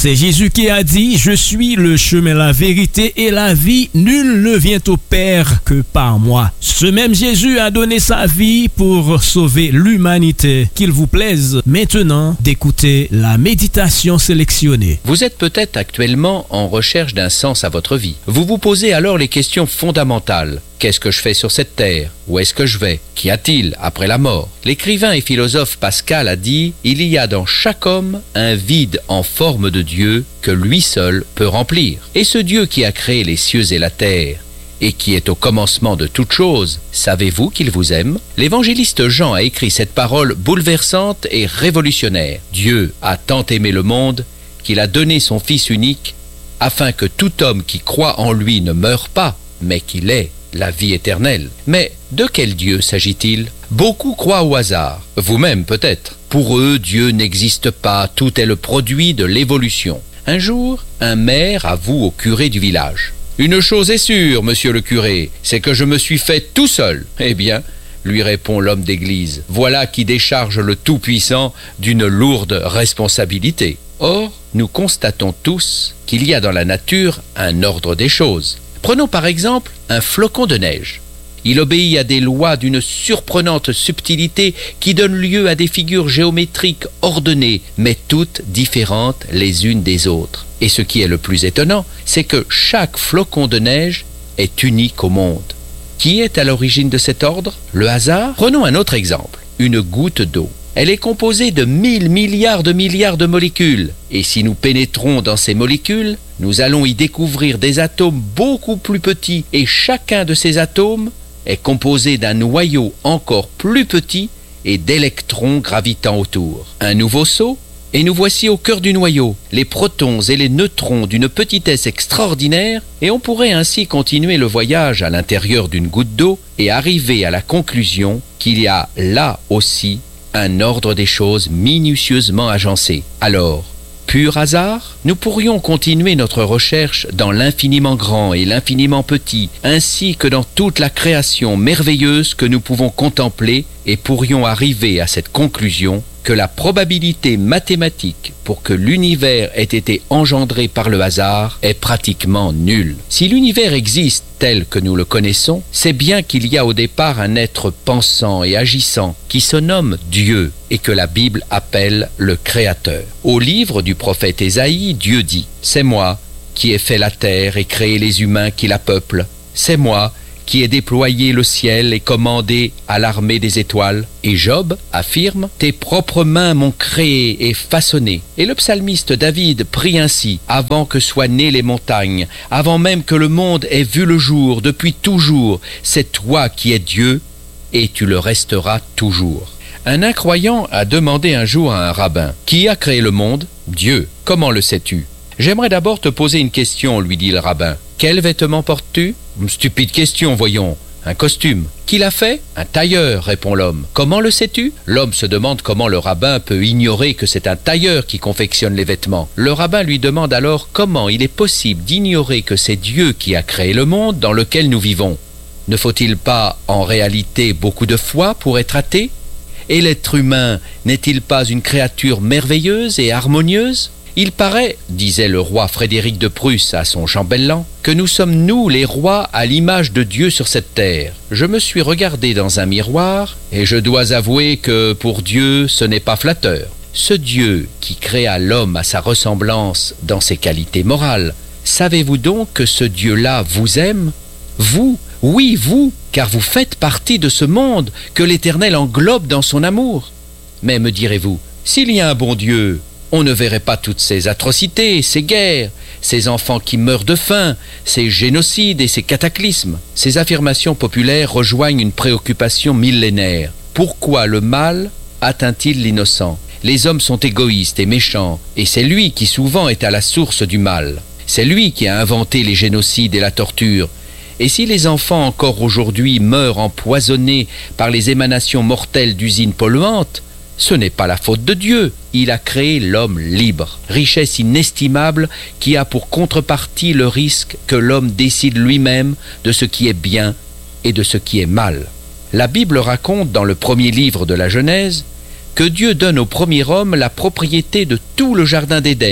C'est Jésus qui a dit, je suis le chemin, la vérité et la vie. Nul ne vient au Père que par moi. Ce même Jésus a donné sa vie pour sauver l'humanité. Qu'il vous plaise maintenant d'écouter la méditation sélectionnée. Vous êtes peut-être actuellement en recherche d'un sens à votre vie. Vous vous posez alors les questions fondamentales. Qu'est-ce que je fais sur cette terre? Où est-ce que je vais? Qu'y a-t-il après la mort? L'écrivain et philosophe Pascal a dit « Il y a dans chaque homme un vide en forme de Dieu que lui seul peut remplir. Et ce Dieu qui a créé les cieux et la terre, et qui est au commencement de toutes choses, savez-vous qu'il vous aime ?» L'évangéliste Jean a écrit cette parole bouleversante et révolutionnaire. Dieu a tant aimé le monde qu'il a donné son Fils unique afin que tout homme qui croit en lui ne meure pas, mais qu'il ait la vie éternelle. Mais de quel Dieu s'agit-il? Beaucoup croient au hasard, vous-même peut-être. Pour eux, Dieu n'existe pas, tout est le produit de l'évolution. Un jour, un maire avoue au curé du village: « Une chose est sûre, monsieur le curé, c'est que je me suis fait tout seul. » Eh bien, lui répond l'homme d'église, voilà qui décharge le Tout-Puissant d'une lourde responsabilité. Or, nous constatons tous qu'il y a dans la nature un ordre des choses. Prenons par exemple un flocon de neige. Il obéit à des lois d'une surprenante subtilité qui donnent lieu à des figures géométriques ordonnées, mais toutes différentes les unes des autres. Et ce qui est le plus étonnant, c'est que chaque flocon de neige est unique au monde. Qui est à l'origine de cet ordre? Le hasard? Prenons un autre exemple, une goutte d'eau. Elle est composée de 1000 milliards de molécules. Et si nous pénétrons dans ces molécules, nous allons y découvrir des atomes beaucoup plus petits. Et chacun de ces atomes est composé d'un noyau encore plus petit et d'électrons gravitant autour. Un nouveau saut, et nous voici au cœur du noyau, les protons et les neutrons d'une petitesse extraordinaire, et on pourrait ainsi continuer le voyage à l'intérieur d'une goutte d'eau et arriver à la conclusion qu'il y a là aussi un ordre des choses minutieusement agencé. Alors, pur hasard? Nous pourrions continuer notre recherche dans l'infiniment grand et l'infiniment petit, ainsi que dans toute la création merveilleuse que nous pouvons contempler, et pourrions arriver à cette conclusion que la probabilité mathématique pour que l'univers ait été engendré par le hasard est pratiquement nulle. Si l'univers existe tel que nous le connaissons, c'est bien qu'il y a au départ un être pensant et agissant qui se nomme Dieu et que la Bible appelle le Créateur. Au livre du prophète Ésaïe, Dieu dit « C'est moi qui ai fait la terre et créé les humains qui la peuplent. C'est moi qui ai déployé le ciel et commandé à l'armée des étoiles. » Et Job affirme « Tes propres mains m'ont créé et façonné. » Et le psalmiste David prie ainsi « Avant que soient nées les montagnes, avant même que le monde ait vu le jour, depuis toujours, c'est toi qui es Dieu et tu le resteras toujours. » Un incroyant a demandé un jour à un rabbin « Qui a créé le monde? Dieu. Comment le sais-tu? » « J'aimerais d'abord te poser une question, lui dit le rabbin. Quels vêtements portes-tu? Stupide question, voyons. Un costume. Qui l'a fait? Un tailleur, répond l'homme. Comment le sais-tu? L'homme se demande comment le rabbin peut ignorer que c'est un tailleur qui confectionne les vêtements. Le rabbin lui demande alors comment il est possible d'ignorer que c'est Dieu qui a créé le monde dans lequel nous vivons. Ne faut-il pas en réalité beaucoup de foi pour être athée? Et l'être humain n'est-il pas une créature merveilleuse et harmonieuse? Il paraît, disait le roi Frédéric de Prusse à son chambellan, que nous sommes nous les rois à l'image de Dieu sur cette terre. Je me suis regardé dans un miroir et je dois avouer que pour Dieu ce n'est pas flatteur. Ce Dieu qui créa l'homme à sa ressemblance dans ses qualités morales, savez-vous donc que ce Dieu-là vous aime? Vous, oui vous, car vous faites partie de ce monde que l'Éternel englobe dans son amour. Mais me direz-vous, s'il y a un bon Dieu, on ne verrait pas toutes ces atrocités, ces guerres, ces enfants qui meurent de faim, ces génocides et ces cataclysmes. Ces affirmations populaires rejoignent une préoccupation millénaire. Pourquoi le mal atteint-il l'innocent? Les hommes sont égoïstes et méchants, et c'est lui qui souvent est à la source du mal. C'est lui qui a inventé les génocides et la torture. Et si les enfants encore aujourd'hui meurent empoisonnés par les émanations mortelles d'usines polluantes, ce n'est pas la faute de Dieu. Il a créé l'homme libre, richesse inestimable qui a pour contrepartie le risque que l'homme décide lui-même de ce qui est bien et de ce qui est mal. La Bible raconte dans le premier livre de la Genèse que Dieu donne au premier homme la propriété de tout le jardin d'Éden.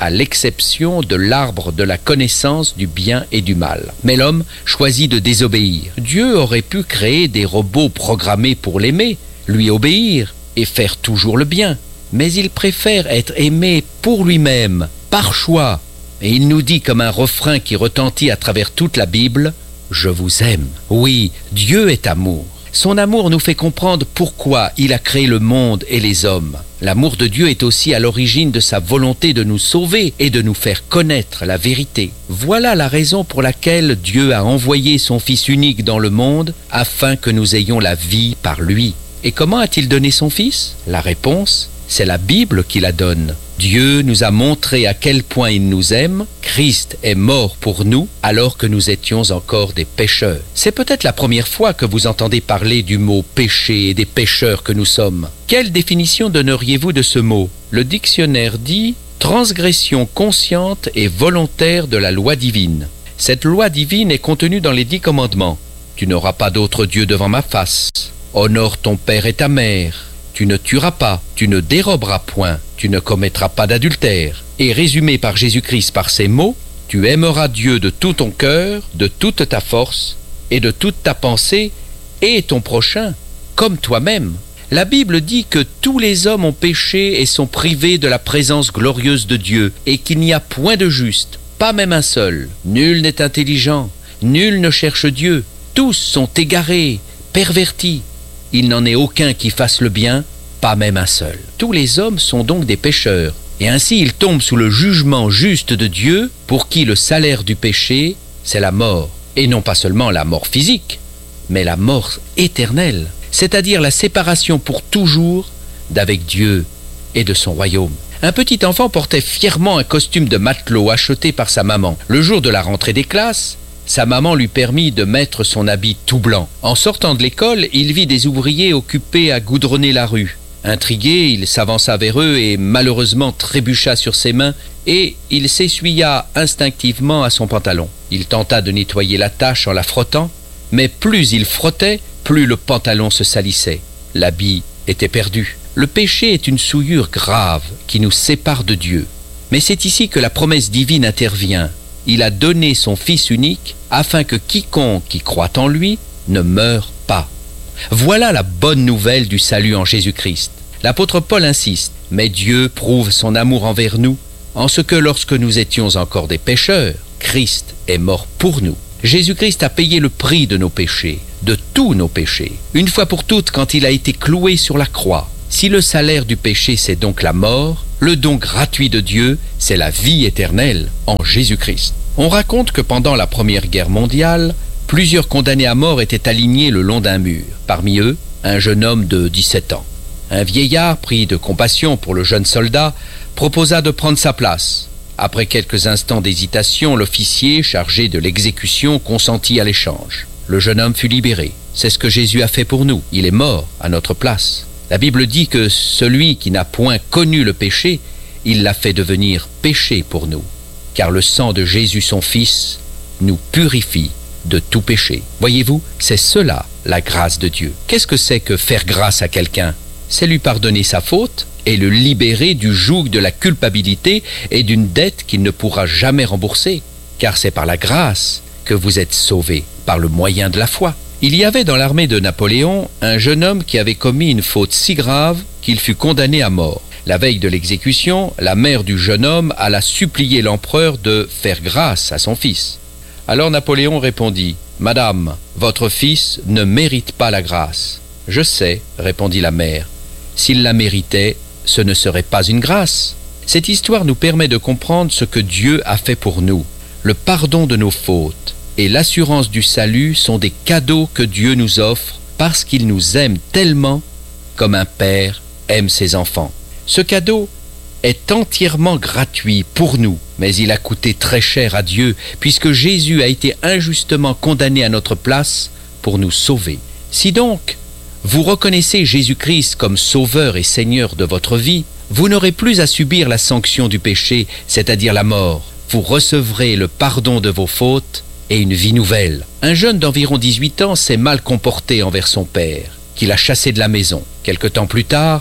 à l'exception de l'arbre de la connaissance du bien et du mal. Mais l'homme choisit de désobéir. Dieu aurait pu créer des robots programmés pour l'aimer, lui obéir et faire toujours le bien. Mais il préfère être aimé pour lui-même, par choix. Et il nous dit comme un refrain qui retentit à travers toute la Bible, « Je vous aime ». Oui, Dieu est amour. Son amour nous fait comprendre pourquoi il a créé le monde et les hommes. L'amour de Dieu est aussi à l'origine de sa volonté de nous sauver et de nous faire connaître la vérité. Voilà la raison pour laquelle Dieu a envoyé son Fils unique dans le monde afin que nous ayons la vie par lui. Et comment a-t-il donné son Fils ? La réponse, c'est la Bible qui la donne. Dieu nous a montré à quel point il nous aime. Christ est mort pour nous alors que nous étions encore des pécheurs. C'est peut-être la première fois que vous entendez parler du mot péché et des pécheurs que nous sommes. Quelle définition donneriez-vous de ce mot ? Le dictionnaire dit « transgression consciente et volontaire de la loi divine ». Cette loi divine est contenue dans les 10 commandements. Tu n'auras pas d'autre Dieu devant ma face. Honore ton père et ta mère. Tu ne tueras pas, tu ne déroberas point, tu ne commettras pas d'adultère. Et résumé par Jésus-Christ par ces mots, tu aimeras Dieu de tout ton cœur, de toute ta force et de toute ta pensée, et ton prochain comme toi-même. La Bible dit que tous les hommes ont péché et sont privés de la présence glorieuse de Dieu, et qu'il n'y a point de juste, pas même un seul. Nul n'est intelligent, nul ne cherche Dieu, tous sont égarés, pervertis. Il n'en est aucun qui fasse le bien, pas même un seul. Tous les hommes sont donc des pécheurs, et ainsi ils tombent sous le jugement juste de Dieu, pour qui le salaire du péché, c'est la mort. Et non pas seulement la mort physique, mais la mort éternelle, c'est-à-dire la séparation pour toujours d'avec Dieu et de son royaume. Un petit enfant portait fièrement un costume de matelot acheté par sa maman. Le jour de la rentrée des classes, sa maman lui permit de mettre son habit tout blanc. En sortant de l'école, il vit des ouvriers occupés à goudronner la rue. Intrigué, il s'avança vers eux et malheureusement trébucha sur ses mains et il s'essuya instinctivement à son pantalon. Il tenta de nettoyer la tache en la frottant, mais plus il frottait, plus le pantalon se salissait. L'habit était perdu. Le péché est une souillure grave qui nous sépare de Dieu. Mais c'est ici que la promesse divine intervient. Il a donné son Fils unique afin que quiconque qui croit en lui ne meure pas. Voilà la bonne nouvelle du salut en Jésus-Christ. L'apôtre Paul insiste, mais Dieu prouve son amour envers nous en ce que lorsque nous étions encore des pécheurs, Christ est mort pour nous. Jésus-Christ a payé le prix de nos péchés, de tous nos péchés, une fois pour toutes quand il a été cloué sur la croix. Si le salaire du péché c'est donc la mort, le don gratuit de Dieu, c'est la vie éternelle en Jésus-Christ. On raconte que pendant la Première Guerre mondiale, plusieurs condamnés à mort étaient alignés le long d'un mur. Parmi eux, un jeune homme de 17 ans. Un vieillard, pris de compassion pour le jeune soldat, proposa de prendre sa place. Après quelques instants d'hésitation, l'officier chargé de l'exécution consentit à l'échange. Le jeune homme fut libéré. C'est ce que Jésus a fait pour nous. Il est mort à notre place. La Bible dit que celui qui n'a point connu le péché, il l'a fait devenir péché pour nous. Car le sang de Jésus son Fils nous purifie de tout péché. Voyez-vous, c'est cela la grâce de Dieu. Qu'est-ce que c'est que faire grâce à quelqu'un ? C'est lui pardonner sa faute et le libérer du joug de la culpabilité et d'une dette qu'il ne pourra jamais rembourser. Car c'est par la grâce que vous êtes sauvés, par le moyen de la foi. Il y avait dans l'armée de Napoléon un jeune homme qui avait commis une faute si grave qu'il fut condamné à mort. La veille de l'exécution, la mère du jeune homme alla supplier l'empereur de faire grâce à son fils. Alors Napoléon répondit « Madame, votre fils ne mérite pas la grâce. »« Je sais, » répondit la mère. « S'il la méritait, ce ne serait pas une grâce. » Cette histoire nous permet de comprendre ce que Dieu a fait pour nous. Le pardon de nos fautes et l'assurance du salut sont des cadeaux que Dieu nous offre parce qu'il nous aime tellement comme un père aime ses enfants. Ce cadeau est entièrement gratuit pour nous, mais il a coûté très cher à Dieu puisque Jésus a été injustement condamné à notre place pour nous sauver. Si donc vous reconnaissez Jésus-Christ comme sauveur et Seigneur de votre vie, vous n'aurez plus à subir la sanction du péché, c'est-à-dire la mort. Vous recevrez le pardon de vos fautes et une vie nouvelle. Un jeune d'environ 18 ans s'est mal comporté envers son père, qui l'a chassé de la maison. Quelque temps plus tard,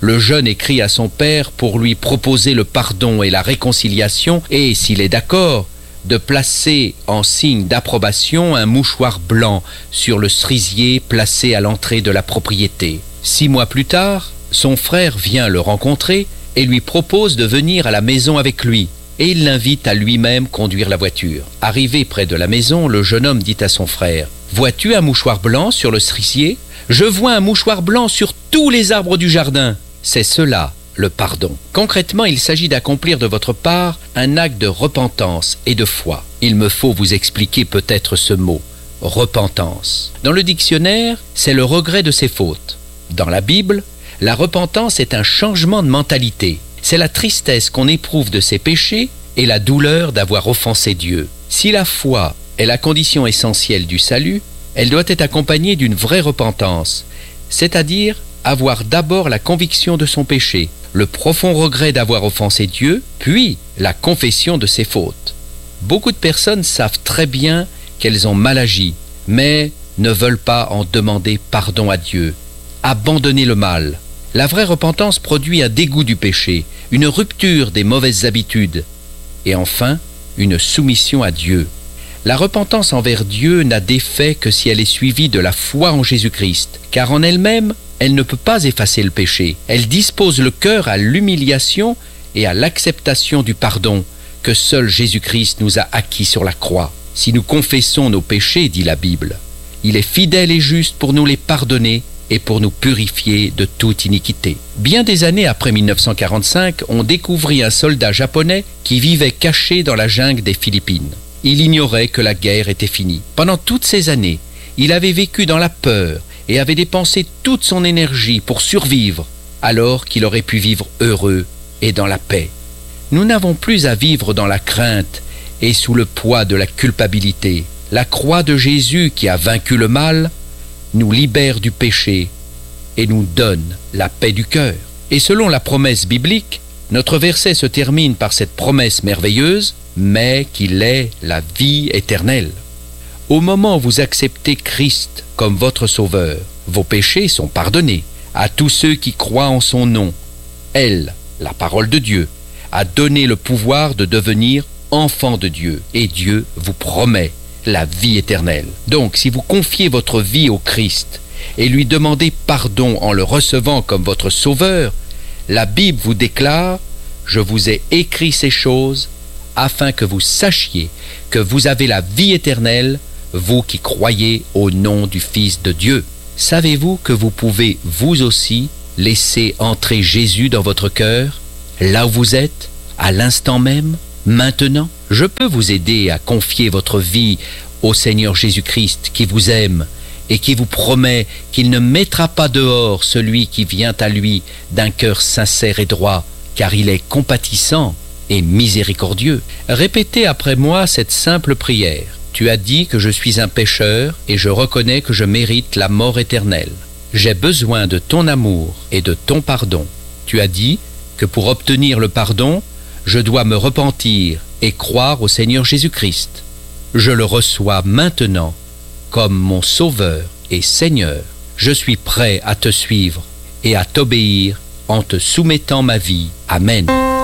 Le jeune écrit à son père pour lui proposer le pardon et la réconciliation et, s'il est d'accord, de placer en signe d'approbation un mouchoir blanc sur le cerisier placé à l'entrée de la propriété. 6 mois plus tard, son frère vient le rencontrer et lui propose de venir à la maison avec lui, et il l'invite à lui-même conduire la voiture. Arrivé près de la maison, le jeune homme dit à son frère: « Vois-tu un mouchoir blanc sur le cerisier ? Je vois un mouchoir blanc sur tous les arbres du jardin. » C'est cela, le pardon. Concrètement, il s'agit d'accomplir de votre part un acte de repentance et de foi. Il me faut vous expliquer peut-être ce mot, repentance. Dans le dictionnaire, c'est le regret de ses fautes. Dans la Bible, la repentance est un changement de mentalité. C'est la tristesse qu'on éprouve de ses péchés et la douleur d'avoir offensé Dieu. Si la foi est la condition essentielle du salut, elle doit être accompagnée d'une vraie repentance, c'est-à-dire avoir d'abord la conviction de son péché, le profond regret d'avoir offensé Dieu, puis la confession de ses fautes. Beaucoup de personnes savent très bien qu'elles ont mal agi, mais ne veulent pas en demander pardon à Dieu. Abandonner le mal. La vraie repentance produit un dégoût du péché, une rupture des mauvaises habitudes, et enfin, une soumission à Dieu. La repentance envers Dieu n'a d'effet que si elle est suivie de la foi en Jésus-Christ, car en elle-même, elle ne peut pas effacer le péché. Elle dispose le cœur à l'humiliation et à l'acceptation du pardon que seul Jésus-Christ nous a acquis sur la croix. Si nous confessons nos péchés, dit la Bible, il est fidèle et juste pour nous les pardonner et pour nous purifier de toute iniquité. Bien des années après 1945, on découvrit un soldat japonais qui vivait caché dans la jungle des Philippines. Il ignorait que la guerre était finie. Pendant toutes ces années, il avait vécu dans la peur et avait dépensé toute son énergie pour survivre, alors qu'il aurait pu vivre heureux et dans la paix. Nous n'avons plus à vivre dans la crainte et sous le poids de la culpabilité. La croix de Jésus qui a vaincu le mal nous libère du péché et nous donne la paix du cœur. Et selon la promesse biblique, notre verset se termine par cette promesse merveilleuse, mais qu'il est la vie éternelle. Au moment où vous acceptez Christ comme votre sauveur, vos péchés sont pardonnés à tous ceux qui croient en son nom. Elle, la parole de Dieu, a donné le pouvoir de devenir enfant de Dieu, et Dieu vous promet la vie éternelle. Donc, si vous confiez votre vie au Christ et lui demandez pardon en le recevant comme votre sauveur, la Bible vous déclare: « Je vous ai écrit ces choses afin que vous sachiez que vous avez la vie éternelle, vous qui croyez au nom du Fils de Dieu. » Savez-vous que vous pouvez, vous aussi, laisser entrer Jésus dans votre cœur, là où vous êtes, à l'instant même, maintenant? Je peux vous aider à confier votre vie au Seigneur Jésus-Christ qui vous aime et qui vous promet qu'il ne mettra pas dehors celui qui vient à lui d'un cœur sincère et droit, car il est compatissant et miséricordieux. Répétez après moi cette simple prière. Tu as dit que je suis un pécheur et je reconnais que je mérite la mort éternelle. J'ai besoin de ton amour et de ton pardon. Tu as dit que pour obtenir le pardon, je dois me repentir et croire au Seigneur Jésus-Christ. Je le reçois maintenant comme mon Sauveur et Seigneur. Je suis prêt à te suivre et à t'obéir en te soumettant ma vie. Amen.